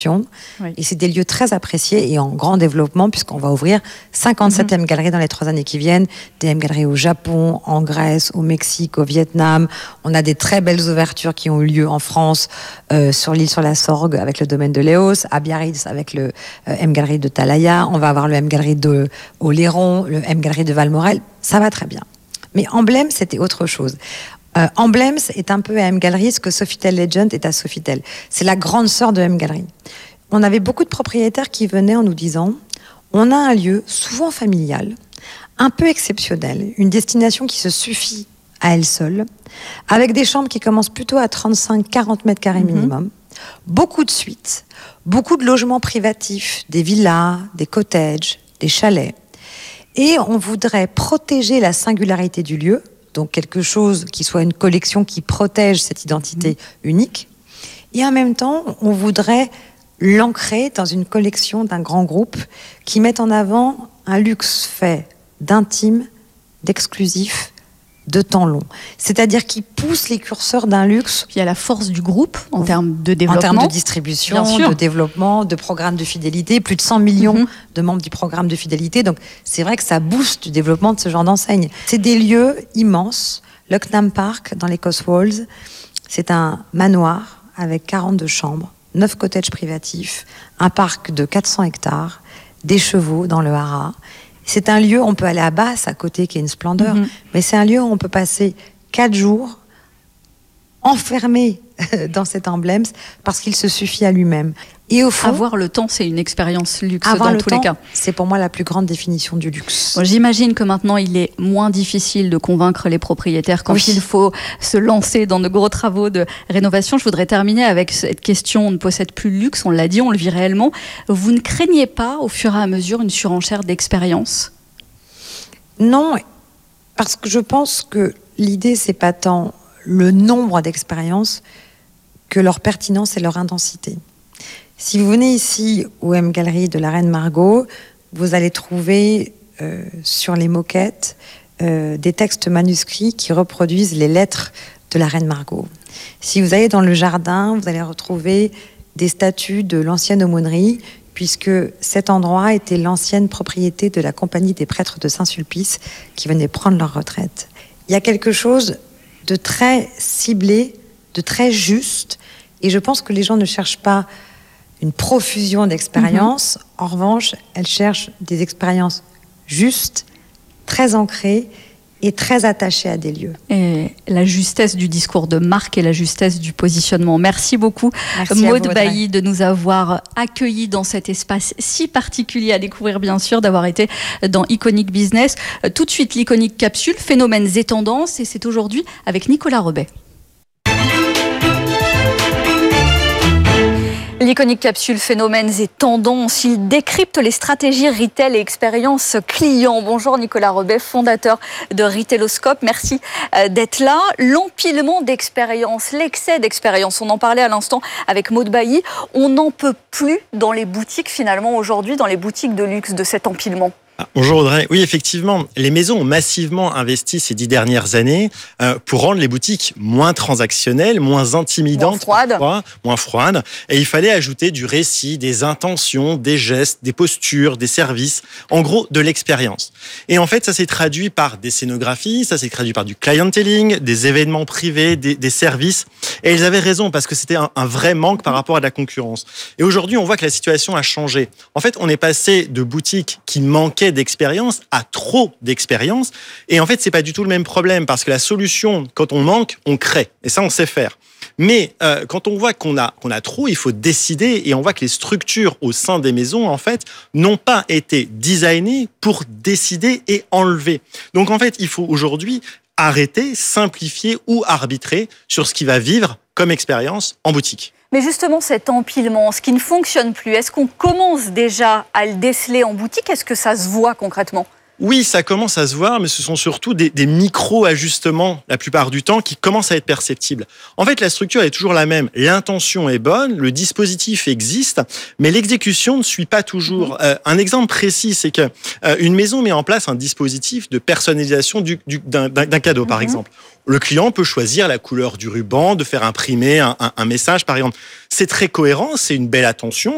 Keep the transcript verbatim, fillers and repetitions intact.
Oui. Et c'est des lieux très appréciés et en grand développement puisqu'on va ouvrir cinquante-sept M galeries dans les trois années qui viennent, des M galeries au Japon, en Grèce, au Mexique, au Vietnam. On a des très belles ouvertures qui ont eu lieu en France, euh, sur l'île sur la Sorgue avec le domaine de Léos, à Biarritz avec le euh, M galerie de Talaya. On va avoir le M galerie de Oléron, le M galerie de Valmorel. Ça va très bien. Mais Emblème, c'était autre chose. Euh, Emblems est un peu à M Gallery ce que Sofitel Legend est à Sofitel. C'est la grande sœur de M Gallery. On avait beaucoup de propriétaires qui venaient en nous disant on a un lieu souvent familial, un peu exceptionnel, une destination qui se suffit à elle seule, avec des chambres qui commencent plutôt à trente-cinq à quarante mètres carrés minimum, mm-hmm. beaucoup de suites, beaucoup de logements privatifs, des villas, des cottages, des chalets. Et on voudrait protéger la singularité du lieu, donc quelque chose qui soit une collection qui protège cette identité mmh. unique. Et en même temps, on voudrait l'ancrer dans une collection d'un grand groupe qui mette en avant un luxe fait d'intime, d'exclusif, de temps long. C'est-à-dire qui pousse les curseurs d'un luxe. Puis il y a la force du groupe en termes de développement. En termes de distribution, de développement, de programme de fidélité. Plus de cent millions mmh. de membres du programme de fidélité. Donc c'est vrai que ça booste le développement de ce genre d'enseigne. C'est des lieux immenses. Lucknam Park, dans les Cotswolds, c'est un manoir avec quarante-deux chambres, neuf cottages privatifs, un parc de quatre cents hectares, des chevaux dans le haras. C'est un lieu, on peut aller à Basse à côté, qui est une splendeur, mmh. mais c'est un lieu où on peut passer quatre jours enfermé dans cet emblème parce qu'il se suffit à lui-même. Et au fond, avoir le temps, c'est une expérience luxe dans tous temps, les cas. C'est pour moi la plus grande définition du luxe. Bon, j'imagine que maintenant, il est moins difficile de convaincre les propriétaires quand oui. il faut se lancer dans de gros travaux de rénovation. Je voudrais terminer avec cette question, on ne possède plus le luxe, on l'a dit, on le vit réellement. Vous ne craignez pas, au fur et à mesure, une surenchère d'expérience ? Non, parce que je pense que l'idée, c'est pas tant le nombre d'expériences que leur pertinence et leur intensité. Si vous venez ici au M Gallery de la Reine Margot, vous allez trouver euh, sur les moquettes euh, des textes manuscrits qui reproduisent les lettres de la Reine Margot. Si vous allez dans le jardin, vous allez retrouver des statues de l'ancienne aumônerie, puisque cet endroit était l'ancienne propriété de la Compagnie des prêtres de Saint-Sulpice qui venaient prendre leur retraite. Il y a quelque chose de très ciblé, de très juste, et je pense que les gens ne cherchent pas une profusion d'expériences. Mmh. En revanche, elles cherchent des expériences justes, très ancrées et très attachées à des lieux. Et la justesse du discours de marque et la justesse du positionnement. Merci beaucoup, Merci Maud Bailly, de nous avoir accueillis dans cet espace si particulier à découvrir, bien sûr, d'avoir été dans Iconic Business. Tout de suite, l'Iconic Capsule, phénomènes et tendances, et c'est aujourd'hui avec Nicolas Rebet. L'Iconic Capsule, phénomènes et tendances, il décrypte les stratégies retail et expérience client. Bonjour Nicolas Rebet, fondateur de Retailoscope. Merci d'être là. L'empilement d'expérience, l'excès d'expérience, on en parlait à l'instant avec Maud Bailly. On n'en peut plus dans les boutiques finalement aujourd'hui, dans les boutiques de luxe, de cet empilement. Bonjour Audrey. Oui, effectivement, les maisons ont massivement investi ces dix dernières années euh, pour rendre les boutiques moins transactionnelles, moins intimidantes, moins froides. Parfois, moins froides. Et il fallait ajouter du récit, des intentions, des gestes, des postures, des services, en gros de l'expérience. Et en fait, ça s'est traduit par des scénographies, ça s'est traduit par du clienteling, des événements privés, des, des services. Et ils avaient raison parce que c'était un, un vrai manque par rapport à la concurrence. Et aujourd'hui, on voit que la situation a changé. En fait, on est passé de boutiques qui manquaient d'expérience à trop d'expérience. Et en fait, c'est pas du tout le même problème parce que la solution, quand on manque, on crée. Et ça, on sait faire. Mais euh, quand on voit qu'on a, qu'on a trop, il faut décider et on voit que les structures au sein des maisons, en fait, n'ont pas été designées pour décider et enlever. Donc, en fait, il faut aujourd'hui arrêter, simplifier ou arbitrer sur ce qui va vivre comme expérience en boutique. Mais justement, cet empilement, ce qui ne fonctionne plus, est-ce qu'on commence déjà à le déceler en boutique ? Est-ce que ça se voit concrètement ? Oui, ça commence à se voir, mais ce sont surtout des, des micro-ajustements, la plupart du temps, qui commencent à être perceptibles. En fait, la structure est toujours la même. L'intention est bonne, le dispositif existe, mais l'exécution ne suit pas toujours. Euh, un exemple précis, c'est que euh, une maison met en place un dispositif de personnalisation du, du, d'un, d'un cadeau, par mmh. exemple. Le client peut choisir la couleur du ruban, de faire imprimer un, un, un message, par exemple. C'est très cohérent, c'est une belle attention.